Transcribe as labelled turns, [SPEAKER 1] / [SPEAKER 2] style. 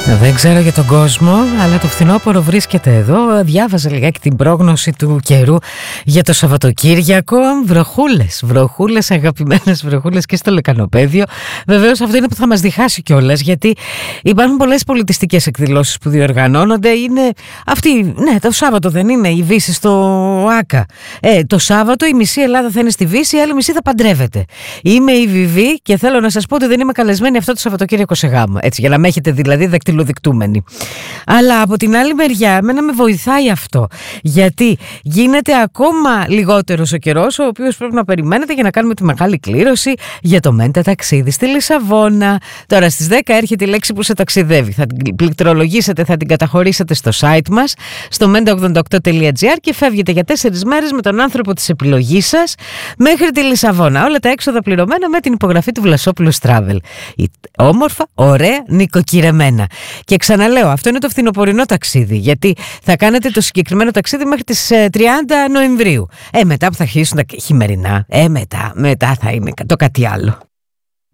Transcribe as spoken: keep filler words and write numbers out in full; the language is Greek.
[SPEAKER 1] Δεν ξέρω για τον κόσμο, αλλά το φθινόπωρο βρίσκεται εδώ. Διάβαζα λιγάκι την πρόγνωση του καιρού για το Σαββατοκύριακο. Βροχούλες, βροχούλες, αγαπημένες βροχούλες και στο Λεκανοπαίδιο. Βεβαίως αυτό είναι που θα μας διχάσει κιόλας, γιατί υπάρχουν πολλές πολιτιστικές εκδηλώσεις που διοργανώνονται. Είναι αυτή, ναι, το Σάββατο δεν είναι η Βύση στο Άκα. Ε, το Σάββατο η μισή Ελλάδα θα είναι στη Βύση, η άλλη μισή θα παντρεύεται. Είμαι η Βιβί και θέλω να σας πω ότι δεν είμαι καλεσμένη αυτό το Σαββατοκύριακο σε γάμο. Έτσι, για να με έχετε δηλαδή δακτυλοδεικτούμενοι. Αλλά από την άλλη μεριά, εμένα με βοηθάει αυτό. Γιατί γίνεται ακόμα λιγότερος ο καιρός, ο οποίος πρέπει να περιμένετε για να κάνουμε τη μεγάλη κλήρωση για το Μέντα ταξίδι στη Λισαβόνα. Τώρα στις δέκα έρχεται η λέξη που σε ταξιδεύει. Θα την πληκτρολογήσετε, θα την καταχωρήσετε στο site μας, στο μέντα ογδόντα οκτώ τελεία τζι άρ και φεύγετε για τέσσερις μέρες με τον άνθρωπο της επιλογής σας μέχρι τη Λισαβόνα. Όλα τα έξοδα πληρωμένα με την υπογραφή του Βλασόπουλος Travel. Όμορφα, ωραία, νοικοκυρεμένα. Και ξαναλέω, αυτό είναι το φθινοπορεινό ταξίδι, γιατί θα κάνετε το συγκεκριμένο ταξίδι μέχρι τις τριάντα Νοεμβρίου. Ε, μετά που θα αρχίσουν τα χειμερινά, ε, μετά, μετά θα είναι το κάτι άλλο.